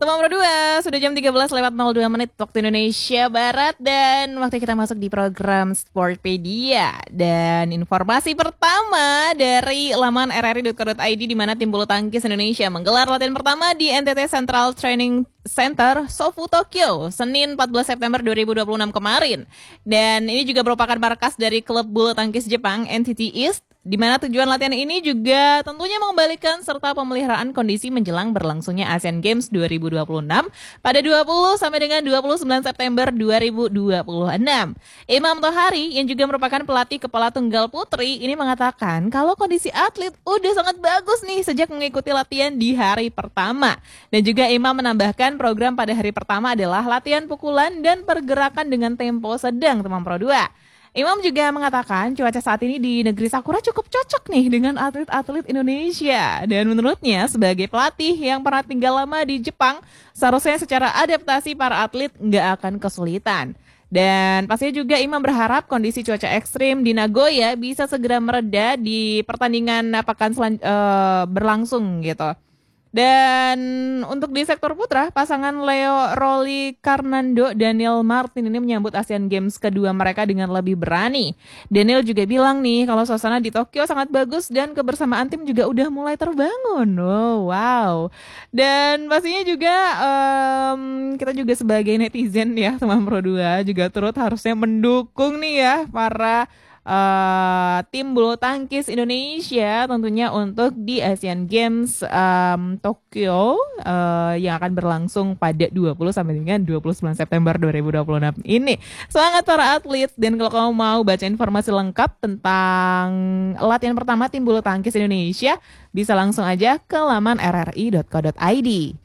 Teman Pro 2, sudah jam 13:02 waktu Indonesia Barat dan waktu kita masuk di program Sportpedia. Dan informasi pertama dari laman rri.co.id di mana tim bulu tangkis Indonesia menggelar latihan pertama di NTT Central Training Center, Sofu, Tokyo, Senin 14 September 2026 kemarin. Dan ini juga merupakan markas dari klub bulu tangkis Jepang NTT East, di mana tujuan latihan ini juga tentunya mengembalikan serta pemeliharaan kondisi menjelang berlangsungnya Asian Games 2026 pada 20 sampai dengan 29 September 2026. Imam Tohari yang juga merupakan pelatih kepala tunggal putri ini mengatakan kalau kondisi atlet udah sangat bagus nih sejak mengikuti latihan di hari pertama. Dan juga Imam menambahkan program pada hari pertama adalah latihan pukulan dan pergerakan dengan tempo sedang, teman Pro 2. Imam juga mengatakan cuaca saat ini di negeri Sakura cukup cocok nih dengan atlet-atlet Indonesia. Dan menurutnya sebagai pelatih yang pernah tinggal lama di Jepang, seharusnya secara adaptasi para atlet nggak akan kesulitan. Dan pastinya juga Imam berharap kondisi cuaca ekstrim di Nagoya bisa segera mereda di pertandingan pekan berlangsung gitu. Dan untuk di sektor putra, pasangan Leo Rolly Karnando Daniel Martin ini menyambut Asian Games kedua mereka dengan lebih berani. Daniel juga bilang nih kalau suasana di Tokyo sangat bagus dan kebersamaan tim juga udah mulai terbangun. Oh, wow. Dan pastinya juga kita juga sebagai netizen ya teman Pro 2 juga turut harusnya mendukung nih ya para tim bulu tangkis Indonesia tentunya untuk di Asian Games Tokyo yang akan berlangsung pada 20 sampai dengan 29 September 2026 ini. Semangat para atlet, dan kalau kamu mau baca informasi lengkap tentang latihan pertama tim bulu tangkis Indonesia bisa langsung aja ke laman rri.co.id.